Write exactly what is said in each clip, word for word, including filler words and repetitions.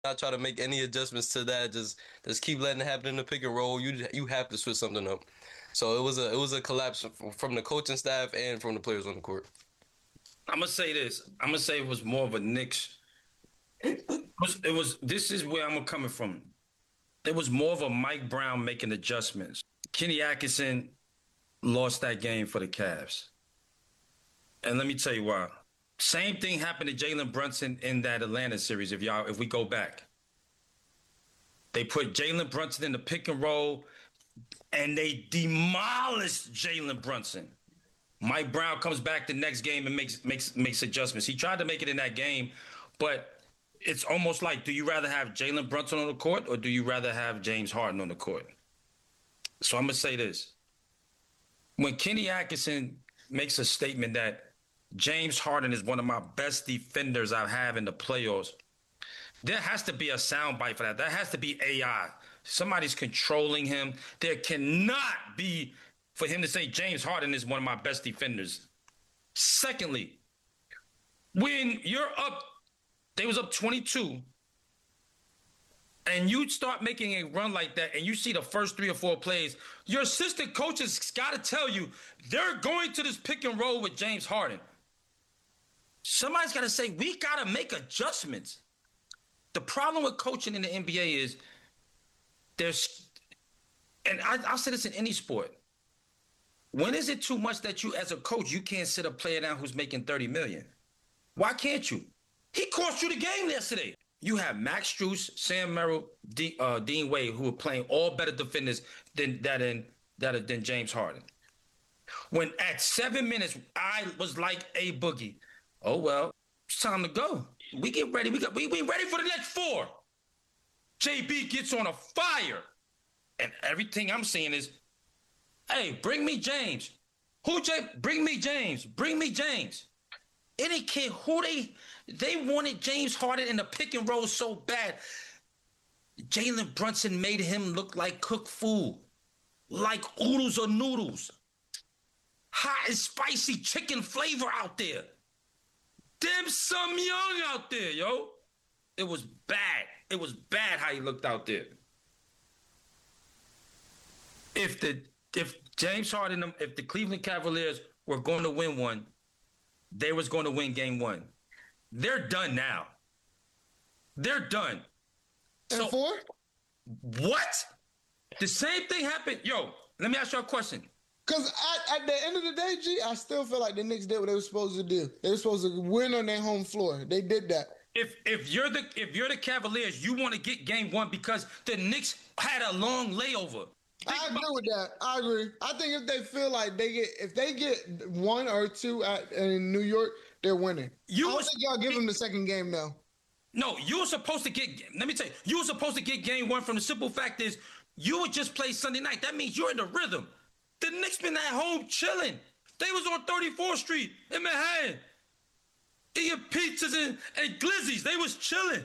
not try to make any adjustments to that. Just just keep letting it happen in the pick and roll. You you have to switch something up. So it was a it was a collapse from the coaching staff and from the players on the court. I'm gonna say this. I'm gonna say it was more of a Knicks. It was, it was. This is where I'm coming from. It was more of a Mike Brown making adjustments. Kenny Atkinson lost that game for the Cavs, and let me tell you why. Same thing happened to Jalen Brunson in that Atlanta series. If y'all, if we go back, they put Jalen Brunson in the pick and roll, and they demolished Jalen Brunson. Mike Brown comes back the next game and makes makes makes adjustments. He tried to make it in that game, but it's almost like, do you rather have Jalen Brunson on the court or do you rather have James Harden on the court? So I'm gonna say this: when Kenny Atkinson makes a statement that James Harden is one of my best defenders I have in the playoffs, there has to be a soundbite for that. That has to be A I. Somebody's controlling him. There cannot be for him to say James Harden is one of my best defenders. Secondly, when you're up, they was up twenty-two, and you start making a run like that, and you see the first three or four plays, your assistant coaches got to tell you they're going to this pick and roll with James Harden. Somebody's got to say, we got to make adjustments. The problem with coaching in the N B A is there's, and I, I'll say this in any sport, when is it too much that you, as a coach, you can't sit a player down who's making thirty million? Why can't you? He cost you the game yesterday. You have Max Strus, Sam Merrill, D, uh, Dean Wade, who are playing all better defenders than that in that than James Harden. When at seven minutes, I was like a boogie. Oh well, it's time to go. We get ready. We got we we ready for the next four. J B gets on a fire, and everything I'm seeing is, hey, bring me James. Who J? Bring me James. Bring me James. Any kid who they they wanted James Harden in the pick and roll so bad. Jalen Brunson made him look like cooked food, like oodles or noodles, hot and spicy chicken flavor out there. Dim Sum Young out there, yo. It was bad. It was bad how he looked out there. If the if James Harden, if the Cleveland Cavaliers were going to win one, they was going to win game one. They're done now. They're done. And So four? what? The same thing happened. Yo, let me ask you a question. Because at, at the end of the day, G, I still feel like the Knicks did what they were supposed to do. They were supposed to win on their home floor. They did that. If if you're the if you're the Cavaliers, you want to get game one because the Knicks had a long layover. Think I agree about- with that. I agree. I think if they feel like they get, if they get one or two at in New York, they're winning. You I don't was- think y'all give them the second game though. No, you were supposed to get. Let me tell you, you were supposed to get game one. From the simple fact is, you would just play Sunday night. That means you're in the rhythm. The Knicks been at home chilling. They was on thirty-fourth Street in Manhattan, eating pizzas and, and glizzies. They was chilling.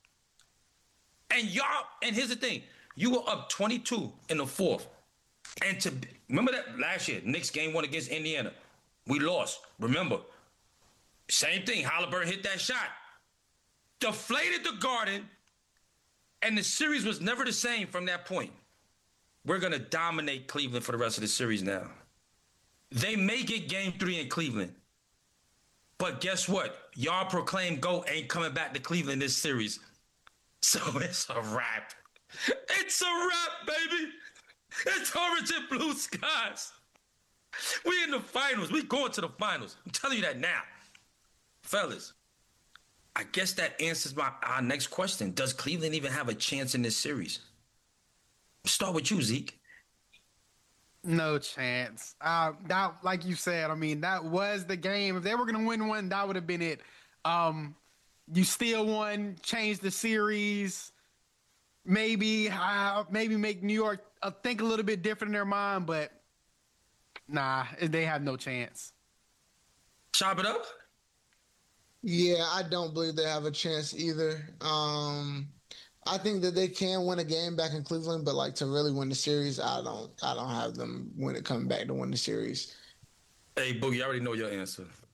And y'all. And here's the thing: you were up twenty-two in the fourth. And to remember that last year, Knicks game one against Indiana, we lost. Remember, same thing. Halliburton hit that shot, deflated the Garden, and the series was never the same from that point. We're gonna dominate Cleveland for the rest of the series now. They may get game three in Cleveland, but guess what? Y'all proclaim GOAT ain't coming back to Cleveland this series. So it's a wrap. It's a wrap, baby. It's orange and blue skies. We in the finals. We going to the finals. I'm telling you that now. Fellas, I guess that answers my our next question. Does Cleveland even have a chance in this series? Start with you, Zeke. No chance. Uh, that, like you said, I mean, that was the game. If they were going to win one, that would have been it. Um, you still won, change the series, maybe, uh, maybe make New York uh, think a little bit different in their mind, but nah, they have no chance. Chop it up. Yeah, I don't believe they have a chance either. Um, I think that they can win a game back in Cleveland, but like to really win the series, I don't. I don't have them when it coming back to win the series. Hey, Boogie, I already know your answer.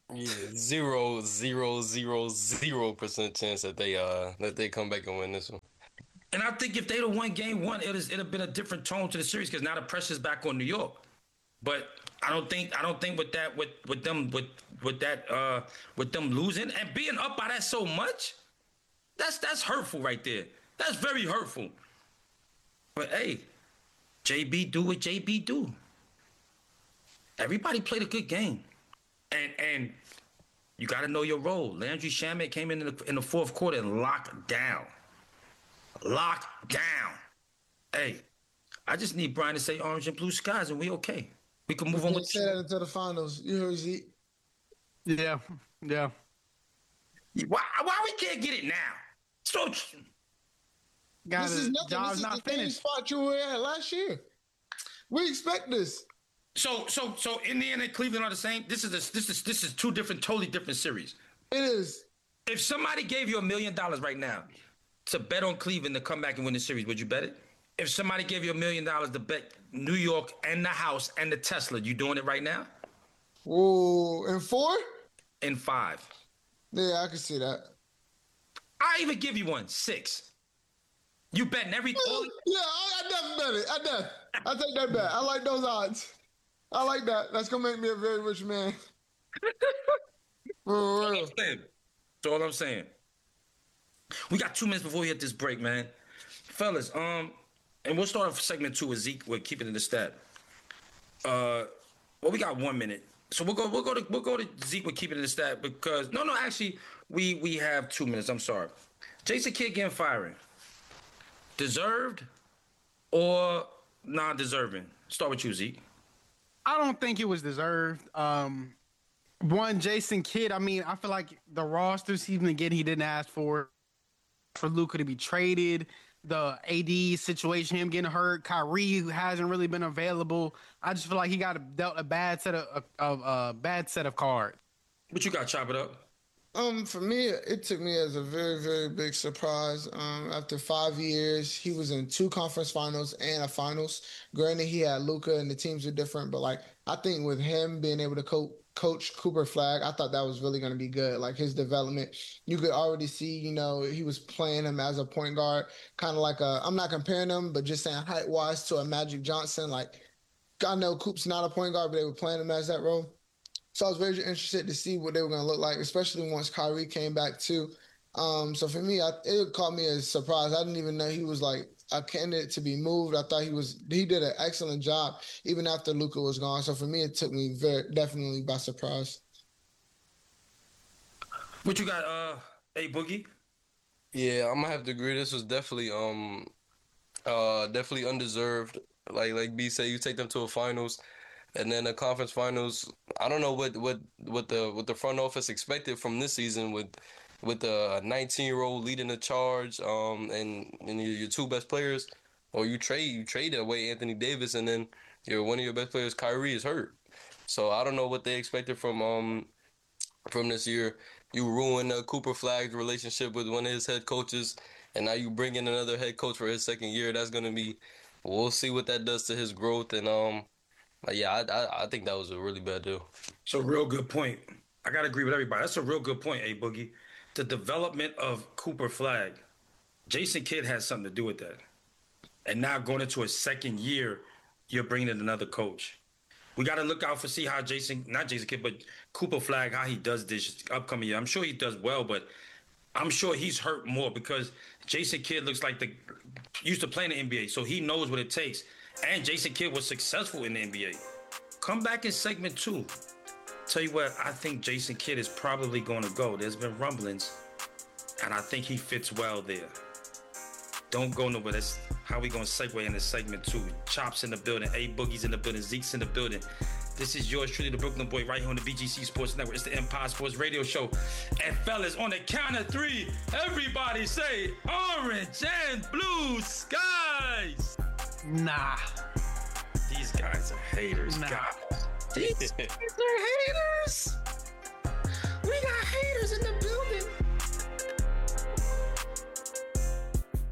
Yeah, zero, zero, zero, zero percent chance that they uh that they come back and win this one. And I think if they'd have won game one, it it'd have been a different tone to the series because now the pressure's back on New York. But I don't think I don't think with that with with them with with that uh with them losing and being up by that so much, that's that's hurtful right there. That's very hurtful. But hey, J B do what J B do. Everybody played a good game. And and you got to know your role. Landry Shamet came in in the, in the fourth quarter and locked down. Locked down. Hey, I just need Brian to say orange and blue skies and we okay. We can move on with say that until the finals. You heard Zeke. Yeah, yeah. Why, why we can't get it now? So Got This is it. nothing. Job's This is not the same finished. spot you were at last year. We expect this. so so so Indiana and Cleveland are the same. This is a, this is this is two different, totally different series. It is. If somebody gave you a million dollars right now to bet on Cleveland to come back and win the series, would you bet it? If somebody gave you a million dollars to bet New York and the house and the Tesla, you doing it right now? Whoa. And four? In five. Yeah, I can see that. I even give you one, six. You betting every all, Yeah, I, I definitely bet it. I def. I take that bet. I like those odds. I like that. That's gonna make me a very rich man. For real. That's all I'm saying. We got two minutes before we hit this break, man. Fellas, um, and we'll start off segment two with Zeke. We're keeping it in the stat. Uh, well, we got one minute, so we'll go. We'll go to. We'll go to Zeke. We're keeping it in the stat because no, no, actually, we we have two minutes. I'm sorry. Jason Kidd getting firing. Deserved or non-deserving? Start with you, Zeke. I don't think it was deserved. Um, one, Jason Kidd. I mean, I feel like the rosters he's been getting, he didn't ask for. For Luka to be traded, the A D situation, him getting hurt, Kyrie who hasn't really been available. I just feel like he got a, dealt a bad set of a uh, uh, bad set of cards. What you got? Chop it up. Um, for me, it took me as a very, very big surprise. Um, after five years, he was in two conference finals and a finals. Granted, he had Luka and the teams were different, but like I think with him being able to co- coach Cooper Flag, I thought that was really going to be good. Like his development, you could already see, you know, he was playing him as a point guard, kind of like a. I'm not comparing him, but just saying height wise to a Magic Johnson. Like I know Coop's not a point guard, but they were playing him as that role. So I was very interested to see what they were going to look like, especially once Kyrie came back too. Um, so for me, I, it caught me as a surprise. I didn't even know he was like a candidate to be moved. I thought he was he did an excellent job even after Luka was gone. So for me, it took me very definitely by surprise. What you got? Uh, A Boogie. Yeah, I'm gonna have to agree. This was definitely um uh definitely undeserved. Like like B said, you take them to a finals. And then the conference finals, I don't know what, what, what the what the front office expected from this season with with the nineteen year old leading the charge, um, and and your, your two best players, or you trade you trade away Anthony Davis, and then your one of your best players, Kyrie, is hurt. So I don't know what they expected from um from this year. You ruin uh, Cooper Flag's relationship with one of his head coaches, and now you bring in another head coach for his second year. That's gonna be, we'll see what that does to his growth and um. Uh, yeah, I, I I think that was a really bad deal. It's a real good point. I gotta agree with everybody. That's a real good point, A Boogie. The development of Cooper Flag, Jason Kidd has something to do with that. And now going into a second year, you're bringing in another coach. We got to look out for see how Jason, not Jason Kidd, but Cooper Flag, how he does this upcoming year. I'm sure he does well, but I'm sure he's hurt more because Jason Kidd looks like the used to play in the N B A, so he knows what it takes. And Jason Kidd was successful in the N B A. Come back in segment two. Tell you what, I think Jason Kidd is probably going to go. There's been rumblings, and I think he fits well there. Don't go nowhere. That's how we going to segue into segment two. Chops in the building. A Boogie's in the building. Zeke's in the building. This is yours truly, the Brooklyn Boy, right here on the B G C Sports Network. It's the Empire Sports Radio Show. And fellas, on the count of three, everybody say orange and blue skies. Nah. These guys are haters. Nah. God. These guys are haters. We got haters in the building.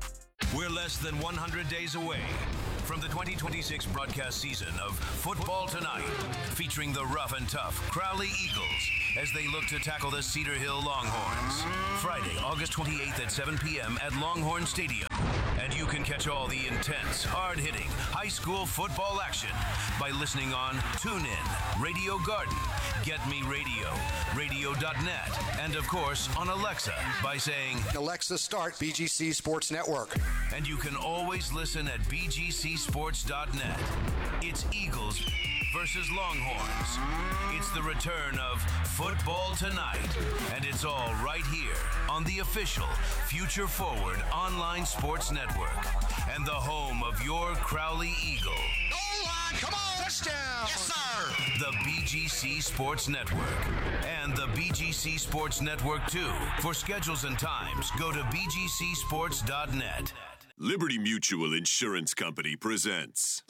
We're less than one hundred days away from the twenty twenty-six broadcast season of Football Tonight, featuring the rough and tough Crowley Eagles as they look to tackle the Cedar Hill Longhorns. Friday, August twenty-eighth at seven p.m. at Longhorn Stadium. And you can catch all the intense, hard-hitting high school football action by listening on TuneIn, Radio Garden, Get Me Radio, radio dot net, and of course on Alexa by saying, Alexa, start B G C Sports Network. And you can always listen at B G C sports dot net. It's Eagles versus Longhorns. It's the return of Football Tonight, and it's all right here on the official Future Forward online sports network and the home of your Crowley Eagle. Goal line, come on, touchdown! Yes, sir! The B G C Sports Network and the B G C Sports Network two. For schedules and times, go to B G C sports dot net. Liberty Mutual Insurance Company presents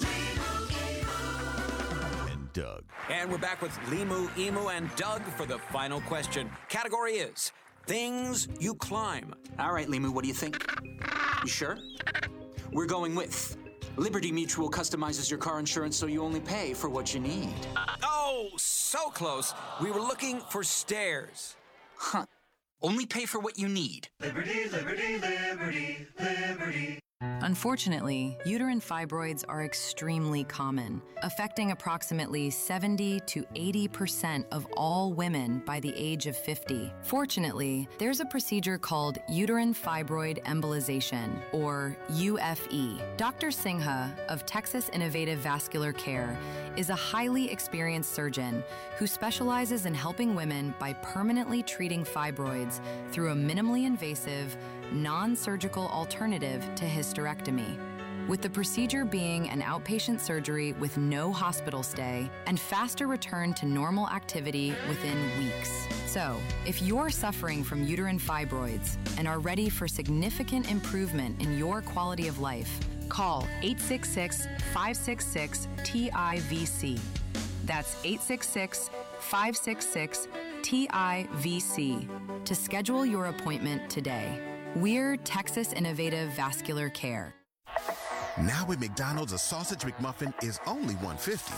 and Doug. And we're back with Limu, Emu, and Doug for the final question. Category is things you climb. All right, Limu, what do you think? You sure? We're going with Liberty Mutual customizes your car insurance so you only pay for what you need. Oh, so close. We were looking for stairs. Huh. Only pay for what you need. Liberty, liberty, liberty, liberty. Unfortunately, uterine fibroids are extremely common, affecting approximately seventy to eighty percent of all women by the age of fifty. Fortunately, there's a procedure called uterine fibroid embolization, or U F E. Doctor Singha of Texas Innovative Vascular Care is a highly experienced surgeon who specializes in helping women by permanently treating fibroids through a minimally invasive, non-surgical alternative to hysterectomy. With the procedure being an outpatient surgery with no hospital stay and faster return to normal activity within weeks. So, if you're suffering from uterine fibroids and are ready for significant improvement in your quality of life, call eight six six, five six six, T I V C. That's eight six six, five six six, T I V C to schedule your appointment today. We're Texas Innovative Vascular Care. Now at McDonald's, a sausage McMuffin is only one dollar fifty.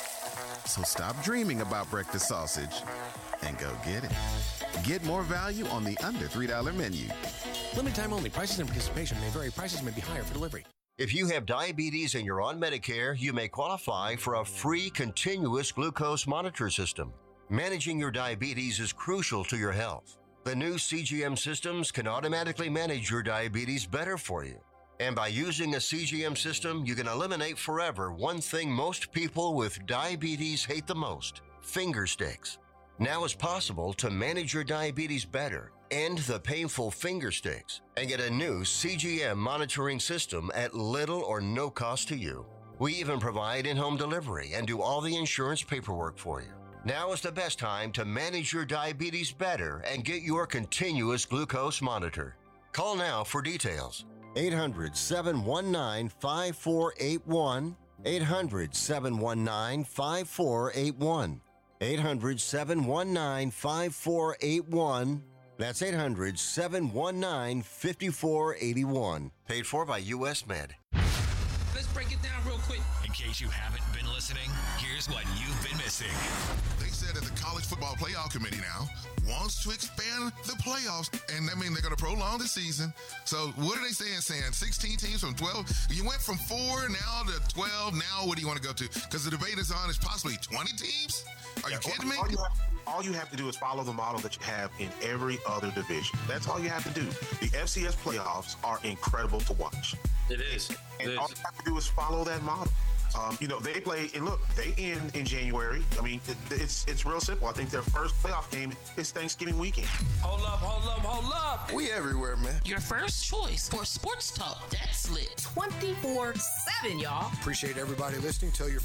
So stop dreaming about breakfast sausage and go get it. Get more value on the under three dollar menu. Limited time only. Prices and participation may vary. Prices may be higher for delivery. If you have diabetes and you're on Medicare, you may qualify for a free continuous glucose monitor system. Managing your diabetes is crucial to your health. The new C G M systems can automatically manage your diabetes better for you. And by using a C G M system, you can eliminate forever one thing most people with diabetes hate the most: finger sticks. Now it's possible to manage your diabetes better, end the painful finger sticks, and get a new C G M monitoring system at little or no cost to you. We even provide in-home delivery and do all the insurance paperwork for you. Now is the best time to manage your diabetes better and get your continuous glucose monitor. Call now for details. eight hundred, seven one nine, five four eight one. eight hundred, seven one nine, five four eight one. eight hundred, seven one nine, five four eight one. That's eight hundred, seven one nine, five four eight one. Paid for by U S Med. Let's break it down real quick. In case you haven't been listening, here's what you've been missing. They said that the College Football Playoff Committee now wants to expand the playoffs, and that means they're going to prolong the season. So what are they saying? Saying sixteen teams from twelve? You went from four now to twelve. Now what do you want to go to? Because the debate is on is possibly twenty teams? Are you yeah, kidding all, me? All you, have, all you have to do is follow the model that you have in every other division. That's all you have to do. The F C S playoffs are incredible to watch. It is. And it is. all you have to do is follow that model. Um, you know, they play, and look, they end in January. I mean, it, it's it's real simple. I think their first playoff game is Thanksgiving weekend. Hold up, hold up, hold up. We everywhere, man. Your first choice for sports talk. That's lit. twenty-four seven, y'all. Appreciate everybody listening. Tell your